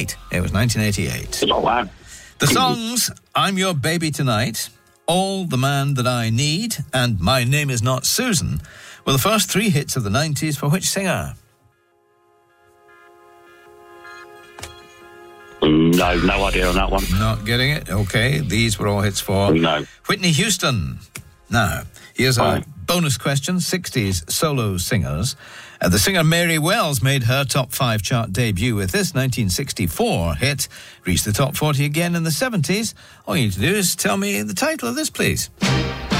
1988. It was 1988. Oh, wow. The songs I'm Your Baby Tonight, All the Man That I Need, and My Name Is Not Susan were the first three hits of the 90s for which singer? No idea on that one. Not getting it? Okay, these were all hits for Whitney Houston. Now, here's a bonus question, 60s solo singers. The singer Mary Wells made her top 5 chart debut with this 1964 hit, reached the top 40 again in the 70s. All you need to do is tell me the title of this, please.